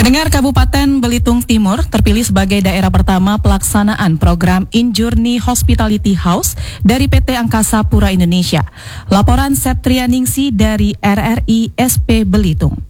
Pendengar, Kabupaten Belitung Timur terpilih sebagai daerah pertama pelaksanaan program In-Journey Hospitality House dari PT Angkasa Pura Indonesia. Laporan Septria Ningsi dari RRI SP Belitung.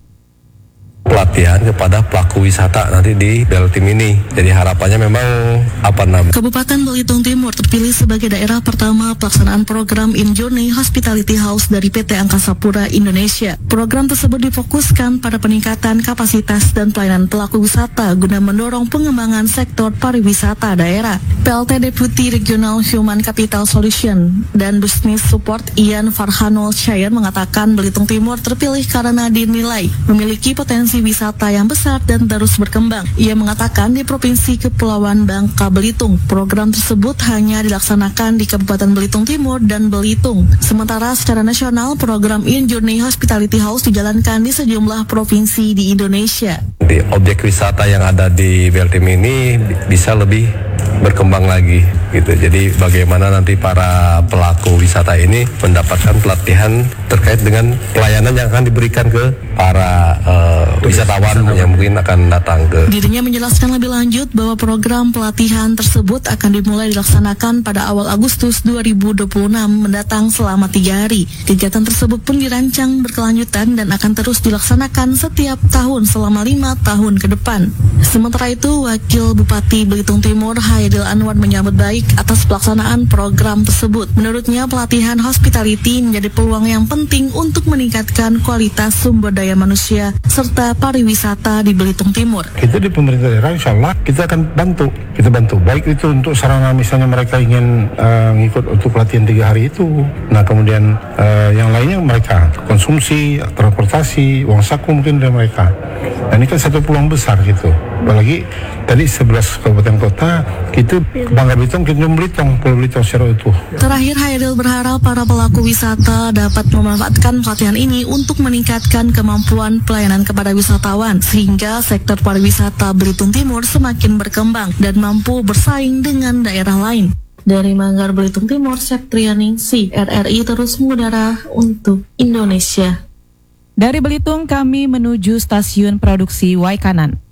Pelatihan kepada pelaku wisata nanti di Beltim ini. Jadi harapannya memang Kabupaten Belitung Timur terpilih sebagai daerah pertama pelaksanaan program In-Journey Hospitality House dari PT Angkasa Pura Indonesia. Program tersebut difokuskan pada peningkatan kapasitas dan pelayanan pelaku wisata guna mendorong pengembangan sektor pariwisata daerah. PLT Deputi Regional Human Capital Solution dan Business Support Ian Farhanul Syahir mengatakan Belitung Timur terpilih karena dinilai memiliki potensi wisata yang besar dan terus berkembang. Ia mengatakan di Provinsi Kepulauan Bangka Belitung, program tersebut hanya dilaksanakan di Kabupaten Belitung Timur dan Belitung. Sementara secara nasional, program In-Journey Hospitality House dijalankan di sejumlah provinsi di Indonesia. Di objek wisata yang ada di Beltim ini bisa lebih berkembang lagi gitu. Jadi bagaimana nanti para pelaku wisata ini mendapatkan pelatihan terkait dengan pelayanan yang akan diberikan ke para wisatawan yang mungkin akan datang ke. Dirinya menjelaskan lebih lanjut bahwa program pelatihan tersebut akan dimulai dilaksanakan pada awal Agustus 2026 mendatang selama 3 hari. Kegiatan tersebut pun dirancang berkelanjutan dan akan terus dilaksanakan setiap tahun selama 5 tahun ke depan. Sementara itu, Wakil Bupati Belitung Timur Haidil Anwar menyambut baik atas pelaksanaan program tersebut. Menurutnya, pelatihan hospitality menjadi peluang yang penting untuk meningkatkan kualitas sumber daya manusia serta pariwisata di Belitung Timur. Kita di pemerintah daerah insya Allah kita akan bantu. Kita bantu. Baik itu untuk sarana misalnya mereka ingin ngikut untuk pelatihan 3 hari itu. Nah kemudian yang lainnya mereka konsumsi, transportasi, uang saku mungkin dari mereka. Dan ini kan satu peluang besar gitu. Apalagi tadi 11 kabupaten kota itu Bangka Belitung, Pulau Belitung secara utuh. Terakhir, Hairil berharap para pelaku wisata dapat memanfaatkan pelatihan ini untuk meningkatkan kemampuan pelayanan kepada wisatawan sehingga sektor pariwisata Belitung Timur semakin berkembang dan mampu bersaing dengan daerah lain. Dari Manggar Belitung Timur, Septria Ningsi, RRI terus mengudara untuk Indonesia. Dari Belitung kami menuju stasiun produksi Waikanan.